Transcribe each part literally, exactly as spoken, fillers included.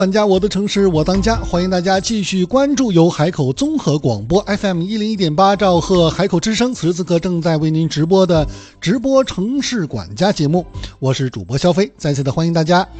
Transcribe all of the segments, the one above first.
搬家我的城市我当家，欢迎大家继续关注由海口综合广播 F M 一零一点八兆赫海口之声，此时此刻正在为您直播的直播城市管家节目，我是主播肖飞，再次的欢迎大家。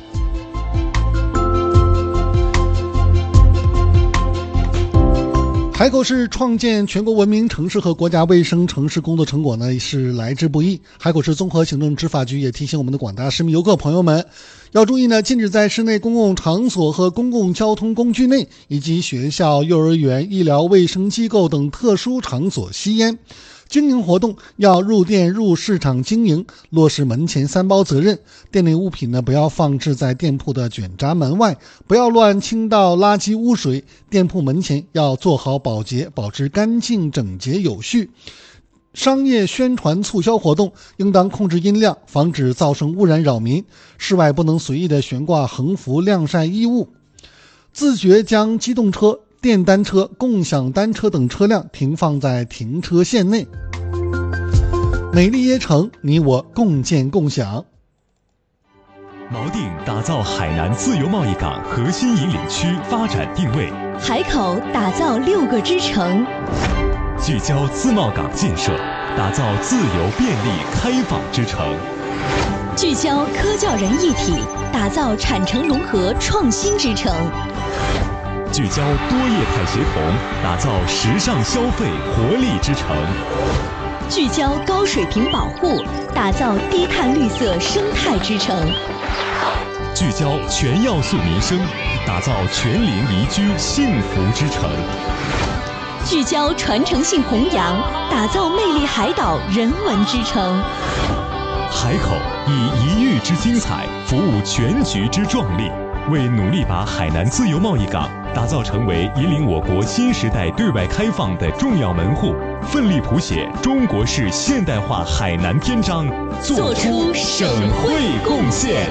海口市创建全国文明城市和国家卫生城市工作成果呢是来之不易。海口市综合行政执法局也提醒我们的广大市民游客朋友们要注意呢，禁止在室内公共场所和公共交通工具内以及学校、幼儿园、医疗卫生机构等特殊场所吸烟。经营活动要入店入市场经营，落实门前三包责任。店内物品呢不要放置在店铺的卷闸门外，不要乱倾倒垃圾污水。店铺门前要做好保洁，保持干净整洁有序。商业宣传促销活动应当控制音量，防止噪声污染扰民。室外不能随意的悬挂横幅晾晒衣物。自觉将机动车、电单车、共享单车等车辆停放在停车线内。美丽耶城，你我共建共享。 锚定打造海南自由贸易港核心引领区发展定位， 海口打造六个支城， 聚焦自贸港建设，打造自由便利开放之城， 聚焦科教人一体，打造产城融合创新之城， 聚焦多业态协同，打造时尚消费活力之城， 聚焦高水平保护，打造低碳绿色生态之城， 聚焦全要素民生，打造全龄宜居幸福之城， 聚焦传承性弘扬，打造魅力海岛人文之城。 海口以一域之精彩服务全局之壮丽，为努力把海南自由贸易港打造成为引领我国新时代对外开放的重要门户，奋力谱写中国式现代化海南篇章， 做出省会贡献。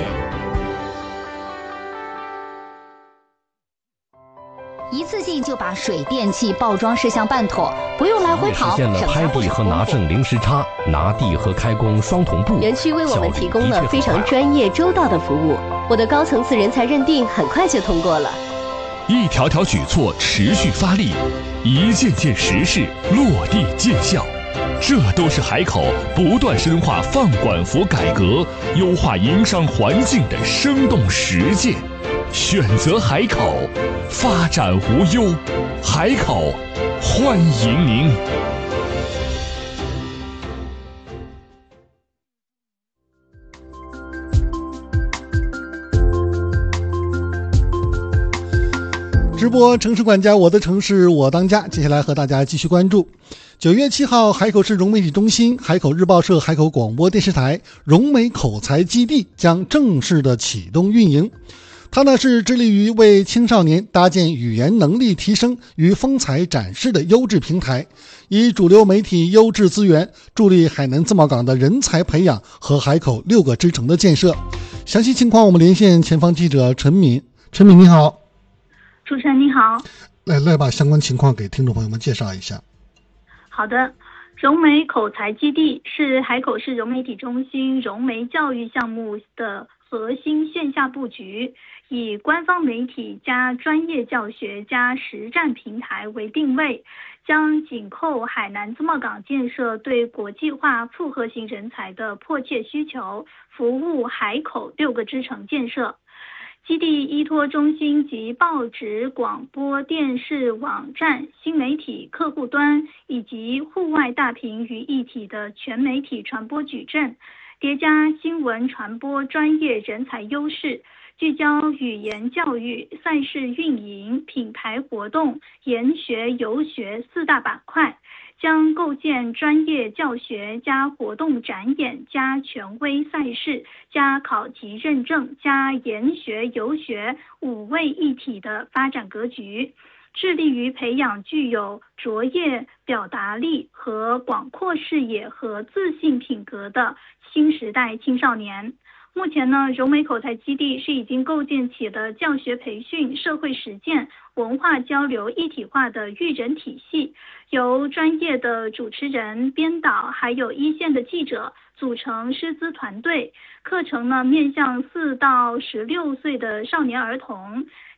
一次性就把水电气报装事项办妥，不用来回跑， 实现了拍地和拿证零时差，拿地和开工双同步。 园区为我们提供了非常专业周到的服务，我的高层次人才认定很快就通过了。 一条条举措持续发力，一件件实事落地见效，这都是海口不断深化放管服改革、优化营商环境的生动实践。选择海口，发展无忧。海口，欢迎您。 直播城市管家，我的城市我当家。接下来和大家继续关注九月七号，海口市融媒体中心、海口日报社、海口广播电视台融媒口才基地将正式的启动运营。它呢是致力于为青少年搭建语言能力提升与风采展示的优质平台，以主流媒体优质资源助力海南自贸港的人才培养和海口六个支城的建设。详细情况我们连线前方记者陈敏。陈敏你好。 主持人你好。 来来把相关情况给听众朋友们介绍一下。 好的，融媒口才基地是海口市融媒体中心融媒教育项目的核心线下布局，以官方媒体加专业教学加实战平台为定位，将紧扣海南自贸港建设对国际化复合型人才的迫切需求，服务海口六个支城建设。基地依托中心及报纸、广播电视、网站、新媒体客户端以及户外大屏于一体的全媒体传播矩阵，叠加新闻传播专业人才优势，聚焦语言教育、赛事运营、品牌活动、研学游学四大板块，将构建专业教学加活动展演加权威赛事加考级认证加研学游学五位一体的发展格局，致力于培养具有卓越表达力和广阔视野和自信品格的新时代青少年。目前呢，融媒口才基地是已经构建起的教学培训、社会实践、文化交流一体化的育人体系，由专业的主持人、编导还有一线的记者组成师资团队。课程呢面向四到十六岁的少年儿童，